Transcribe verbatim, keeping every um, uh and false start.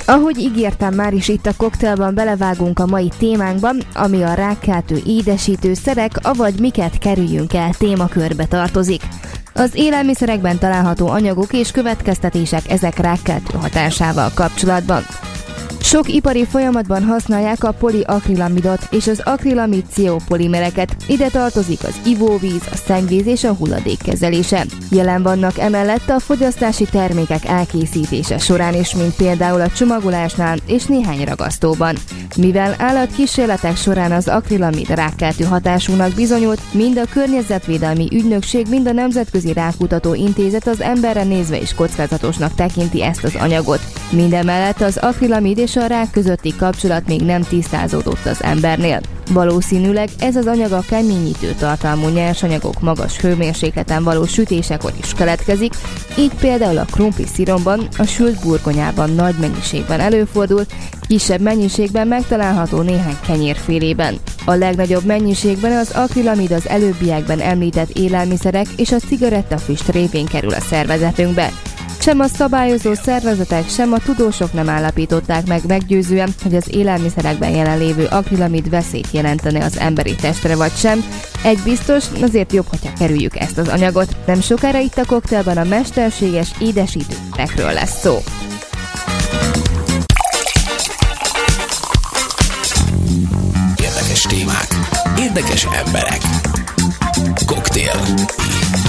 Ahogy ígértem, már is itt a Cocktailban belevágunk a mai témánkban, ami a rákkeltő édesítőszerek, avagy miket kerüljünk el témakörbe tartozik. Az élelmiszerekben található anyagok és következtetések ezek rákkeltő hatásával kapcsolatban. Sok ipari folyamatban használják a poliakrilamidot és az akrilamid polimereket. Ide tartozik az ivóvíz, a szennyvíz és a hulladékkezelése. Jelen vannak emellett a fogyasztási termékek elkészítése során is, mint például a csomagolásnál és néhány ragasztóban. Mivel állatkísérletek során az akrilamid rákkeltő hatásúnak bizonyult, mind a Környezetvédelmi Ügynökség, mind a Nemzetközi Rákkutató Intézet az emberre nézve is kockázatosnak tekinti ezt az anyagot. Mindemellett az akrilamid és a rák közötti kapcsolat még nem tisztázódott az embernél. Valószínűleg ez az anyag a keményítő tartalmú nyersanyagok magas hőmérsékleten való sütésekor is keletkezik, így például a krumpli sziromban, a sült burgonyában nagy mennyiségben előfordul, kisebb mennyiségben megtalálható néhány kenyérfélében. A legnagyobb mennyiségben az akrilamid az előbbiekben említett élelmiszerek és a cigarettafüst révén kerül a szervezetünkbe. Sem a szabályozó szervezetek, sem a tudósok nem állapították meg meggyőzően, hogy az élelmiszerekben jelenlévő akrilamid veszélyt jelentene az emberi testre vagy sem. Egy biztos, azért jobb, hogyha kerüljük ezt az anyagot. Nem sokára itt a Cocktailban a mesterséges édesítőszerekről lesz szó. Érdekes témák, érdekes emberek. Cocktail.